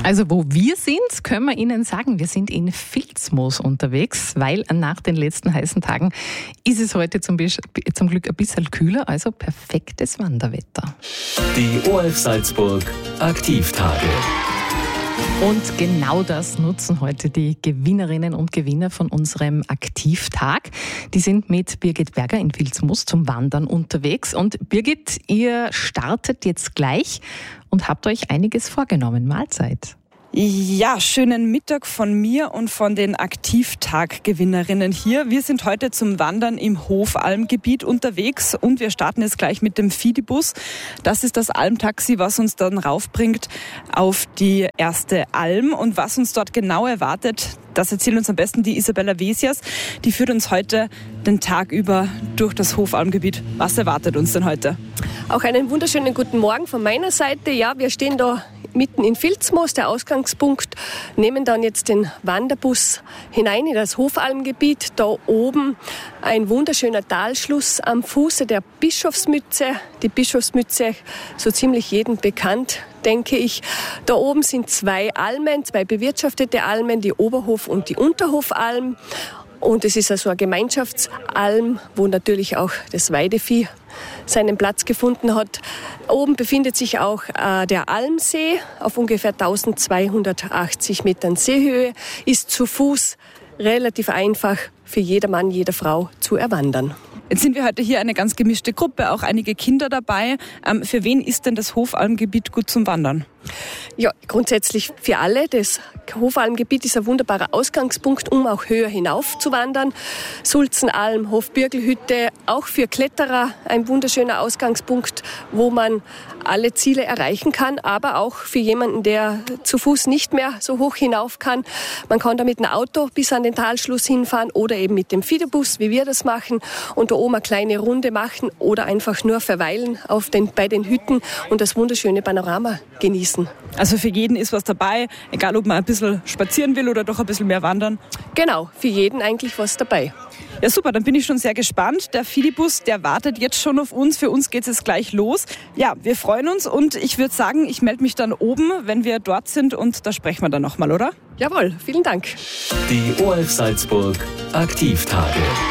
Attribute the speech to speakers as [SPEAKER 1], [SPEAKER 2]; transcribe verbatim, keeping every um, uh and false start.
[SPEAKER 1] Also wo wir sind, können wir Ihnen sagen, wir sind in Vilsmoos unterwegs, weil nach den letzten heißen Tagen ist es heute zum, zum Glück ein bisschen kühler, also perfektes Wanderwetter.
[SPEAKER 2] Die O R F Salzburg Aktivtage.
[SPEAKER 1] Und genau das nutzen heute die Gewinnerinnen und Gewinner von unserem Aktivtag. Die sind mit Birgit Berger in Vilsmoos zum Wandern unterwegs. Und Birgit, ihr startet jetzt gleich und habt euch einiges vorgenommen. Mahlzeit.
[SPEAKER 3] Ja, schönen Mittag von mir und von den Aktivtag-Gewinnerinnen hier. Wir sind heute zum Wandern im Hofalmgebiet unterwegs und wir starten jetzt gleich mit dem Fidibus. Das ist das Almtaxi, was uns dann raufbringt auf die erste Alm. Und was uns dort genau erwartet, das erzählt uns am besten die Isabella Wesias. Die führt uns heute den Tag über durch das Hofalmgebiet. Was erwartet uns denn heute?
[SPEAKER 4] Auch einen wunderschönen guten Morgen von meiner Seite. Ja, wir stehen da mitten in Vilsmoos, der Ausgangspunkt, nehmen dann jetzt den Wanderbus hinein in das Hofalmgebiet. Da oben ein wunderschöner Talschluss am Fuße der Bischofsmütze. Die Bischofsmütze, so ziemlich jedem bekannt, denke ich. Da oben sind zwei Almen, zwei bewirtschaftete Almen, die Oberhof- und die Unterhofalm. Und es ist also eine Gemeinschaftsalm, wo natürlich auch das Weidevieh seinen Platz gefunden hat. Oben befindet sich auch äh, der Almsee auf ungefähr eintausendzweihundertachtzig Metern Seehöhe, ist zu Fuß relativ einfach für jedermann, jede Frau zu erwandern.
[SPEAKER 3] Jetzt sind wir heute hier eine ganz gemischte Gruppe, auch einige Kinder dabei. Ähm, für wen ist denn das Hofalmgebiet gut zum Wandern?
[SPEAKER 4] Ja, grundsätzlich für alle. Das Hofalmgebiet ist ein wunderbarer Ausgangspunkt, um auch höher hinauf zu wandern. Sulzenalm, Hofbürgelhütte, auch für Kletterer ein wunderschöner Ausgangspunkt, wo man alle Ziele erreichen kann, aber auch für jemanden, der zu Fuß nicht mehr so hoch hinauf kann. Man kann da mit einem Auto bis an den Talschluss hinfahren oder eben mit dem Fidibus, wie wir das machen, und da oben eine kleine Runde machen oder einfach nur verweilen auf den, bei den Hütten und das wunderschöne Panorama genießen.
[SPEAKER 3] Also für jeden ist was dabei, egal ob man ein bisschen spazieren will oder doch ein bisschen mehr wandern.
[SPEAKER 4] Genau, für jeden eigentlich was dabei.
[SPEAKER 3] Ja, super, dann bin ich schon sehr gespannt. Der Fidibus, der wartet jetzt schon auf uns. Für uns geht es jetzt gleich los. Ja, wir freuen uns und ich würde sagen, ich melde mich dann oben, wenn wir dort sind, und da sprechen wir dann nochmal, oder?
[SPEAKER 4] Jawohl, vielen Dank.
[SPEAKER 2] Die O R F Salzburg Aktivtage.